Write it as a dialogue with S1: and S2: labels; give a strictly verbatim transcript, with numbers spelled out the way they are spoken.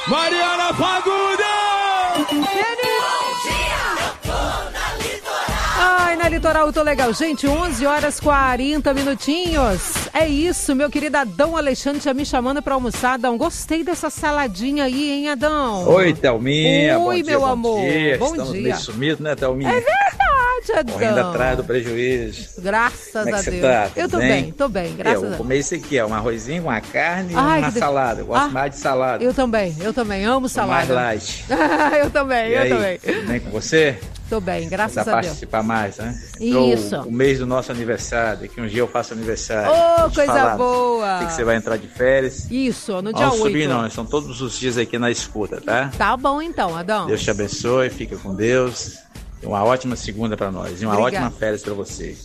S1: Mariana Fagundes!
S2: Ai, na Litoral, tô legal. Gente, onze horas e quarenta minutinhos. É isso, meu querido Adão Alexandre já me chamando pra almoçar. Adão, gostei dessa saladinha aí, hein, Adão?
S3: Oi, Thelminha.
S2: Oi,
S3: bom
S2: meu
S3: dia,
S2: amor.
S3: Bom dia.
S2: Bom
S3: Estamos
S2: dia.
S3: meio sumidos, né, Thelminha?
S2: É verdade, Adão.
S3: Correndo atrás do prejuízo.
S2: Graças
S3: Como é que
S2: a
S3: você
S2: Deus.
S3: tá?
S2: Eu tô
S3: Bem?
S2: bem, tô bem, graças
S3: eu
S2: a Deus.
S3: comer isso aqui, ó, um arrozinho, uma carne e
S2: Ai,
S3: uma
S2: que
S3: salada. Eu gosto
S2: Ah,
S3: mais de salada.
S2: Eu também, eu também, amo
S3: Sou mais
S2: salada.
S3: light.
S2: eu também,
S3: E
S2: eu
S3: aí,
S2: também.
S3: tudo bem com você?
S2: Tô bem, graças
S3: Dá
S2: a
S3: pra
S2: Deus.
S3: participar mais, né?
S2: Isso.
S3: O, o mês do nosso aniversário, daqui um dia eu faço aniversário.
S2: Ô,
S3: Vou te
S2: coisa
S3: falar,
S2: boa.
S3: sei que você vai entrar de férias.
S2: Isso, no dia
S3: Vamos subir
S2: oito.
S3: não, são todos os dias aqui na escuta, tá?
S2: Tá bom então, Adão.
S3: Deus te abençoe, fica com Deus. Uma ótima segunda pra nós e uma
S2: Obrigada.
S3: ótima férias pra você.